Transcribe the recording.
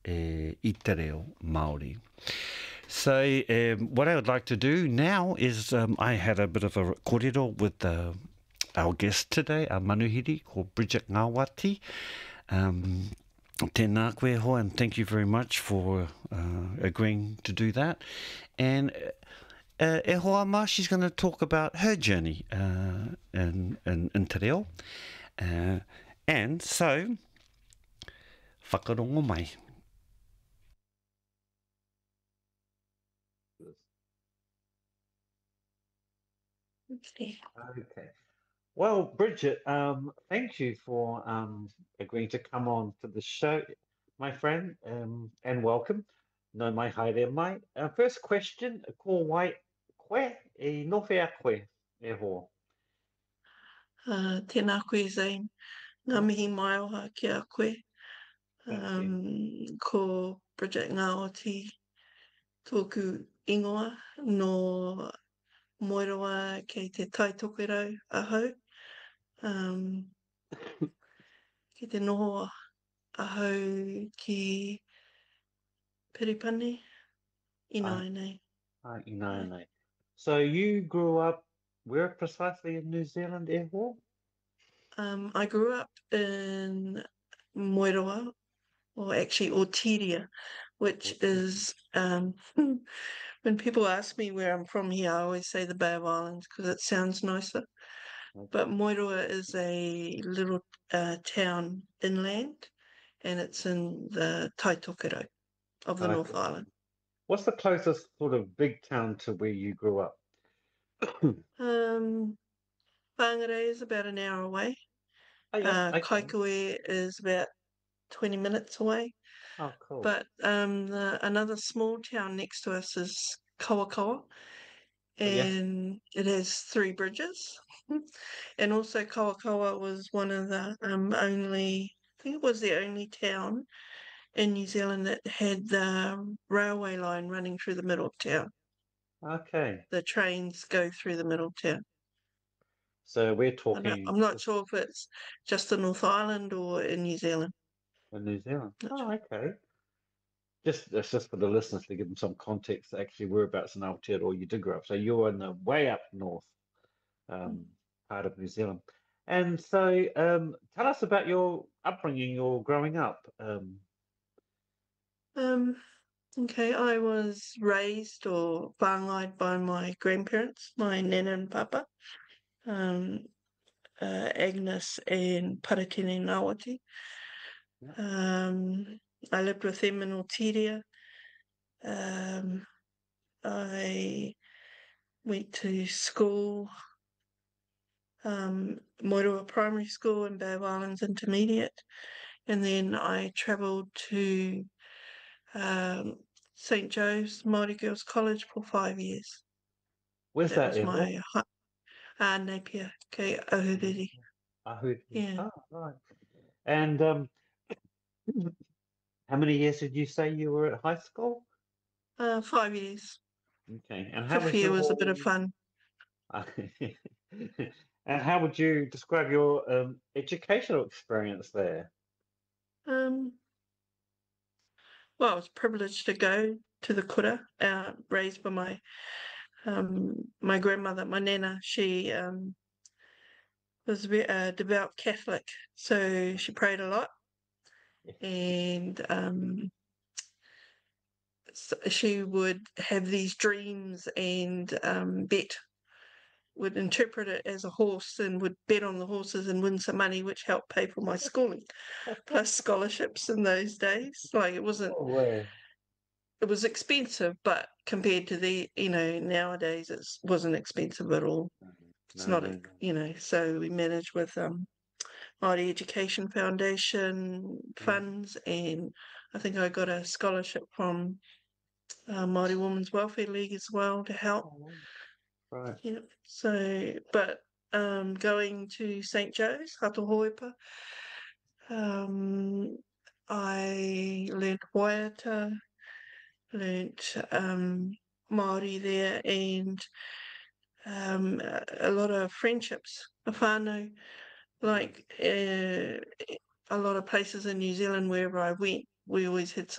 i te reo Māori. So what I would like to do now is I had a bit of a kōrero with our guest today, our manuhiri, called Bridget Ngawati. Tēnā koe hoa, and thank you very much for agreeing to do that. And e hoa ma, she's going to talk about her journey in te reo. And so, whakarongo mai. Okay. Well, Bridget, thank you for agreeing to come on to the show, my friend, and welcome. No mai haere mai. First question, ko wai koe e nowhi a koe e hoa? Tēnā koe, Zane. Ngā mihi mai oha ki a koe. Ko Bridget Ngāoti, tōku ingoa no Moeroa kei te taitokerau ahau. Ki te noho ahau ki Piripani, ina nei. Ina nei. So you grew up where precisely in New Zealand, e hoa? I grew up in Moeroa, or actually Otiria, which is, when people ask me where I'm from here, I always say the Bay of Islands because it sounds nicer. But Moeroa is a little town inland, and it's in the Taitokero of the North Island. What's the closest sort of big town to where you grew up? Whangarei is about an hour away. Kaikohe is about 20 minutes away. Oh, cool. But another small town next to us is Kawakawa, and it has 3 bridges. And also Kawakawa was one of the only, I think it was the only town in New Zealand that had the railway line running through the middle of town. Okay. The trains go through the middle of town. So we're talking... I'm not sure if it's just the North Island or in New Zealand. In New Zealand. Oh, okay. That's just for the listeners to give them some context. Actually, whereabouts in Aotearoa you did grow up. So you're in the way up north part of New Zealand. And so tell us about your upbringing, your growing up. Okay, I was raised or whāngai by my grandparents, my nana and papa, Agnes and Paratini Ngāwati. I lived with them in Otiria. I went to school, Moeroa Primary School and Bay of Islands Intermediate, and then I travelled to St. Joe's Māori Girls College for 5 years. Where's that? Was my Napier, okay, Ahuriri. Ahuriri. Yeah. Oh, right. And how many years did you say you were at high school? 5 years. Okay. And how Fifth year was a bit of fun. And how would you describe your educational experience there? Well, I was privileged to go to the kura, raised by my grandmother, my nana. She was a devout Catholic, so she prayed a lot, and so she would have these dreams, and bet, would interpret it as a horse and would bet on the horses and win some money, which helped pay for my schooling, plus scholarships in those days. Like it wasn't, it was expensive, but compared to nowadays, it wasn't expensive at all. It's not, so we managed with Māori Education Foundation funds, and I think I got a scholarship from Māori Women's Welfare League as well to help. Right. Yeah. So, but going to St. Joe's, Hatohoepa, I learnt waiata, learnt Māori there, and a lot of friendships, whānau, like a lot of places in New Zealand wherever I went, we always had